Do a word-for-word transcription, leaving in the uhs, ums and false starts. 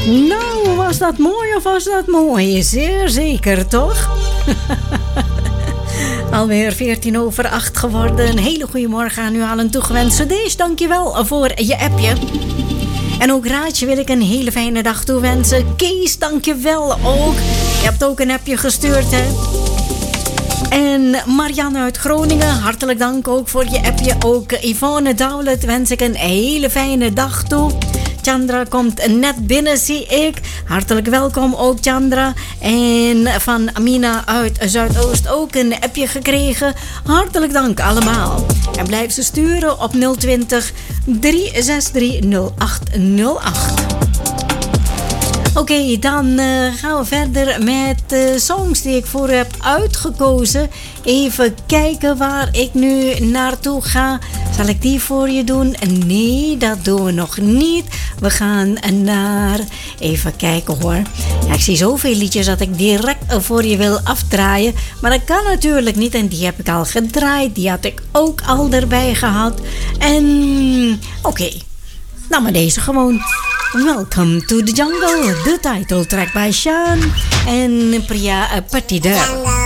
Nou, was dat mooi of was dat mooi? Zeer zeker, toch? Alweer veertien over acht geworden. Een hele goede morgen aan u allen toegewenst. Sudesh, dankjewel voor je appje. En ook Raadje wil ik een hele fijne dag toewensen. Kees, dankjewel ook. Je hebt ook een appje gestuurd, hè? En Marianne uit Groningen, hartelijk dank ook voor je appje. Ook Yvonne Dowlet wens ik een hele fijne dag toe. Chandra komt net binnen, zie ik. Hartelijk welkom ook, Chandra. En van Amina uit Zuidoost ook een appje gekregen. Hartelijk dank allemaal. En blijf ze sturen op nul twintig, drie zes drie, nul acht nul acht. Oké, okay, dan uh, gaan we verder met de uh, songs die ik voor u heb uitgekozen. Even kijken waar ik nu naartoe ga. Zal ik die voor je doen? Nee, dat doen we nog niet. We gaan naar... Even kijken hoor. Ja, ik zie zoveel liedjes dat ik direct voor je wil afdraaien. Maar dat kan natuurlijk niet. En die heb ik al gedraaid. Die had ik ook al erbij gehad. En... Oké. Okay. Nou, maar deze gewoon. Welcome to the Jungle. De title track bij Sean en Priya Patidar.